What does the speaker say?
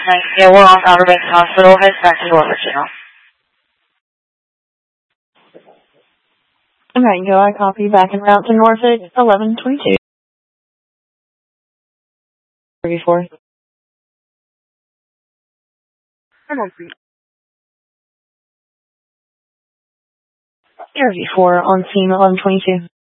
Yeah, we're off Outer Banks Hospital. Heads back to Glover Channel. Alright, go. I copy back en route to Norfolk 1122. 34. Interview 4 on scene 1122.